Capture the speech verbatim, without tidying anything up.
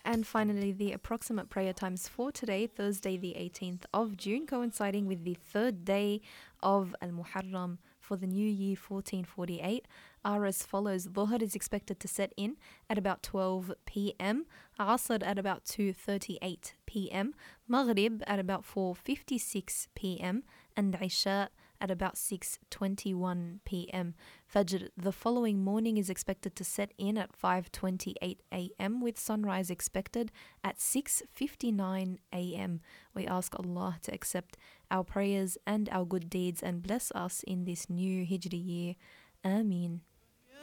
And finally, the approximate prayer times for today, Thursday, the eighteenth of June, coinciding with the third day of Al Muharram for the new year fourteen forty-eight, are as follows. Dhuhr is expected to set in at about twelve p.m., Asr at about two thirty-eight p.m., Maghrib at about four fifty-six p.m., and Isha at about six twenty-one p.m. Fajr the following morning is expected to set in at five twenty-eight a.m. with sunrise expected at six fifty-nine a.m. We ask Allah to accept our prayers and our good deeds and bless us in this new Hijri year. Ameen.